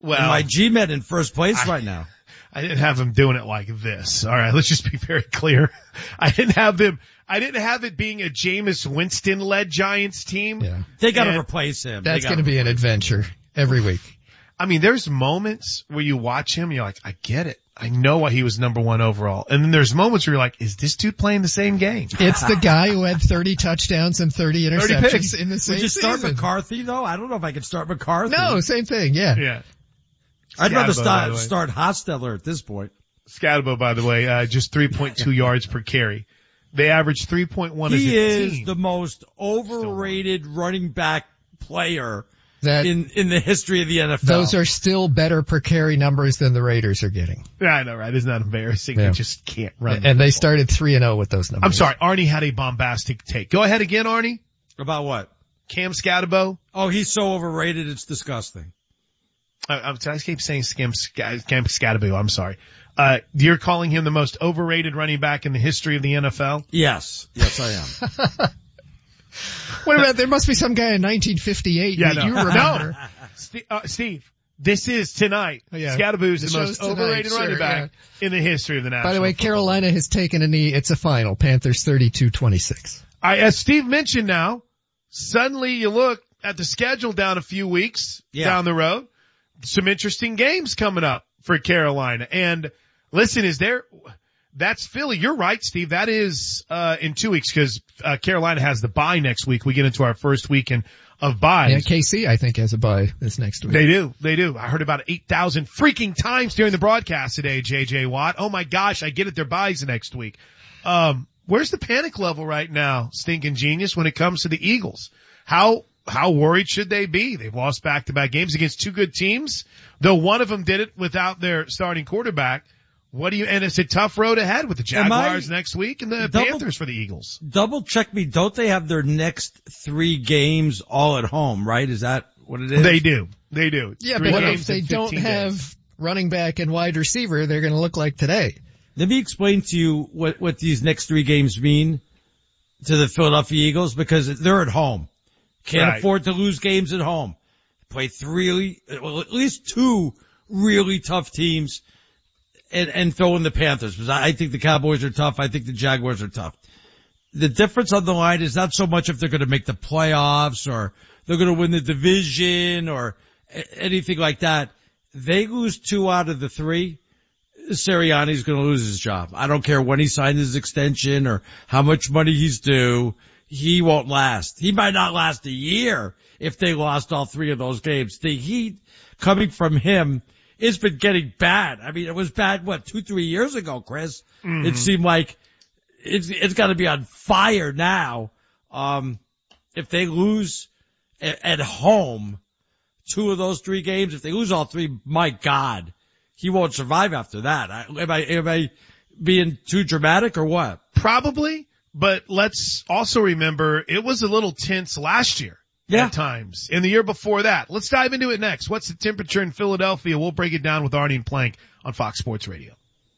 Well, and my GMed in first place right now. I didn't have him doing it like this. All right, let's just be very clear. I didn't have it being a Jameis Winston-led Giants team. Yeah. They got to replace him. That's going to be an adventure every week. I mean, there's moments where you watch him and you're like, I get it. I know why he was number 1 overall. And then there's moments where you're like, is this dude playing the same game? It's the guy who had 30 touchdowns and 30 interceptions in the same Would you start season. McCarthy though? I don't know if I could start McCarthy. No, same thing, yeah. Yeah. I'd rather Scatabo, start Hostetler at this point. Scatabo, by the way, just 3.2 yards per carry. They average 3.1 as a team. He is the most overrated running back player in the history of the NFL. Those are still better per carry numbers than the Raiders are getting. Yeah, I know, right? Isn't that embarrassing? Yeah. They just can't run. And they started 3-0 with those numbers. I'm sorry, Arnie had a bombastic take. Go ahead again, Arnie. About what? Cam Scatabo. Oh, he's so overrated, it's disgusting. I keep saying Cam Scatabo. I'm sorry. You're calling him the most overrated running back in the history of the NFL? Yes, I am. What about, there must be some guy in 1958 that you remember. No. Steve, this is tonight. Yeah. Scatabo is the most tonight, overrated running back in the history of the National By the way, Football Carolina has taken a knee. It's a final. Panthers 32-26. As Steve mentioned now, suddenly you look at the schedule down a few weeks down the road. Some interesting games coming up for Carolina. And listen, that's Philly. You're right, Steve. That is, in 2 weeks because, Carolina has the bye next week. We get into our first weekend of byes. Yeah, KC, I think, has a bye this next week. They do. I heard about 8,000 freaking times during the broadcast today, JJ Watt. Oh my gosh, I get it. Their byes next week. Where's the panic level right now, Stinking Genius, when it comes to the Eagles? How worried should they be? They've lost back-to-back games against two good teams, though one of them did it without their starting quarterback. And it's a tough road ahead with the Jaguars next week and the Panthers for the Eagles. Double check me. Don't they have their next 3 games all at home, right? Is that what it is? They do. Yeah, but if they don't have running back and wide receiver, they're going to look like today. Let me explain to you what these next 3 games mean to the Philadelphia Eagles, because they're at home. Can't afford to lose games at home. Play at least 2 really tough teams and throw in the Panthers, because I think the Cowboys are tough. I think the Jaguars are tough. The difference on the line is not so much if they're going to make the playoffs or they're going to win the division or anything like that. They lose 2 out of the 3. Sirianni's going to lose his job. I don't care when he signed his extension or how much money he's due. He won't last. He might not last a year if they lost all 3 of those games. The heat coming from him, it's been getting bad. I mean, it was bad, 2-3 years ago, Chris? Mm-hmm. It seemed like it's got to be on fire now. If they lose at home 2 of those 3 games, if they lose all 3, my God, he won't survive after that. Am I being too dramatic or what? Probably, but let's also remember it was a little tense last year. At times. And the year before that. Let's dive into it next. What's the temperature in Philadelphia? We'll break it down with Arnie and Plank on Fox Sports Radio.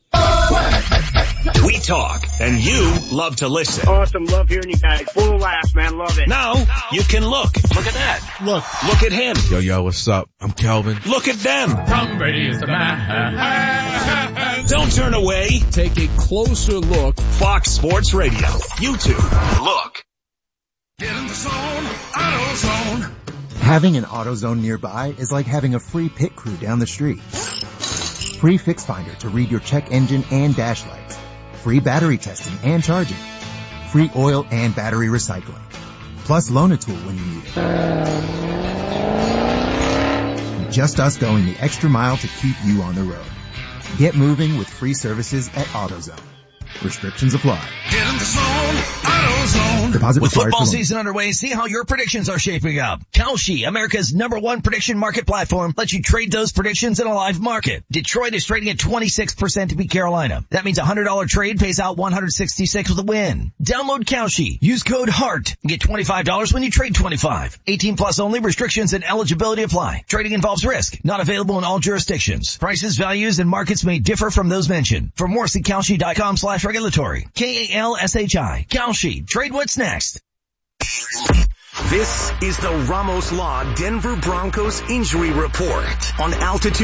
We talk, and you love to listen. Awesome. Love hearing you guys. Full of laughs, man. Love it. Now, you can look. Look at that. Look at him. Yo, what's up? I'm Kelvin. Look at them. Tom Brady is the man. Don't turn away. Take a closer look. Fox Sports Radio. YouTube. Look. Get in the zone, AutoZone. Having an AutoZone nearby is like having a free pit crew down the street. Free Fix Finder to read your check engine and dash lights. Free battery testing and charging. Free oil and battery recycling. Plus Loan-A-Tool when you need it. Just us going the extra mile to keep you on the road. Get moving with free services at AutoZone. Restrictions apply. Get in the zone, AutoZone. Deposit With required. football season underway, see how your predictions are shaping up. Kalshi, America's #1 prediction market platform, lets you trade those predictions in a live market. Detroit is trading at 26% to beat Carolina. That means a $100 trade pays out $166 with a win. Download Kalshi. Use code HEART and get $25 when you trade 25. 18 plus only. Restrictions and eligibility apply. Trading involves risk. Not available in all jurisdictions. Prices, values, and markets may differ from those mentioned. For more, see Kalshi.com/regulatory. KALSHI. Kalshi. Trade what's next. This is the Ramos Law Denver Broncos Injury Report on Altitude